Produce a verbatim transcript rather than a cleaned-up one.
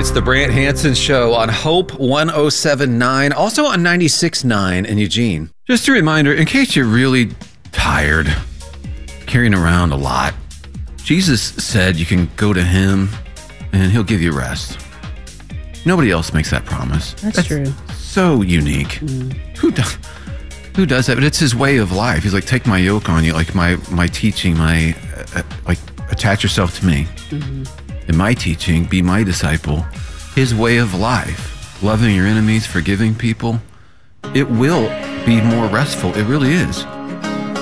It's the Brant Hansen Show on Hope one oh seven point nine, also on ninety-six point nine in Eugene. Just a reminder, in case you're really tired, carrying around a lot, Jesus said you can go to him and he'll give you rest. Nobody else makes that promise. That's, That's true. So unique. Mm. Who does? Who does that? But it's his way of life. He's like, take my yoke on you, like my my teaching, my uh, like attach yourself to me. Mm-hmm. In my teaching, be my disciple. His way of life, loving your enemies, forgiving people, it will be more restful. It really is.